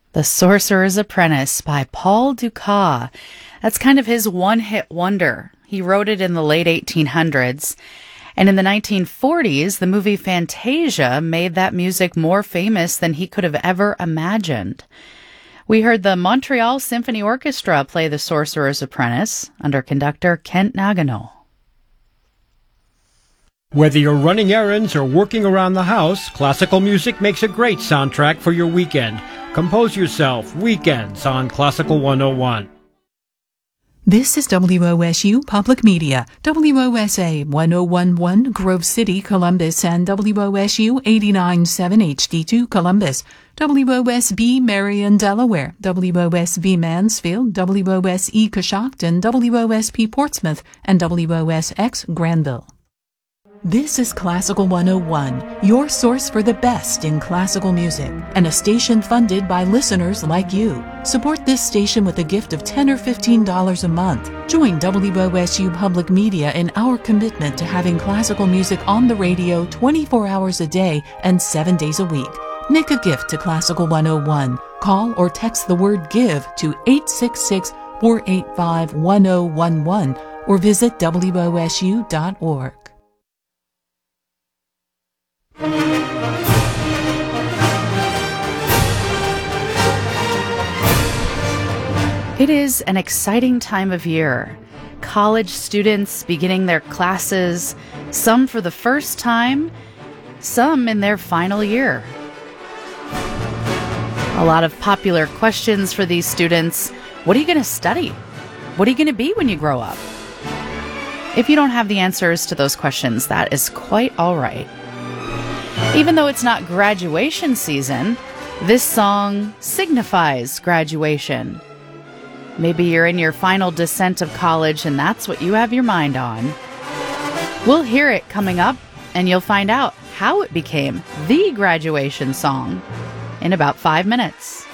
The Sorcerer's Apprentice by Paul Dukas. That's kind of his one-hit wonder. He wrote it in the late 1800s. And in the 1940s, the movie Fantasia made that music more famous than he could have ever imagined. We heard the Montreal Symphony Orchestra play The Sorcerer's Apprentice under conductor Kent Nagano. Whether you're running errands or working around the house, classical music makes a great soundtrack for your weekend. Compose yourself Weekends on Classical 101. This is WOSU Public Media, WOSA 1011 Grove City, Columbus, and WOSU 89.7 HD2 Columbus, WOSB Marion, Delaware, WOSB Mansfield, WOSE Coshocton, WOSP Portsmouth, and WOSX Granville. This is Classical 101, your source for the best in classical music, and a station funded by listeners like you. Support this station with a gift of $10 or $15 a month. Join WOSU Public Media in our commitment to having classical music on the radio 24 hours a day and 7 days a week. Make a gift to Classical 101. Call or text the word GIVE to 866-485-1011 or visit WOSU.org. It is an exciting time of year. College students beginning their classes, some for the first time, some in their final year. A lot of popular questions for these students. What are you going to study? What are you going to be when you grow up? If you don't have the answers to those questions, that is quite all right. Even though it's not graduation season, this song signifies graduation. Maybe you're in your final descent of college and that's what you have your mind on. We'll hear it coming up, and you'll find out how it became the graduation song in about 5 minutes.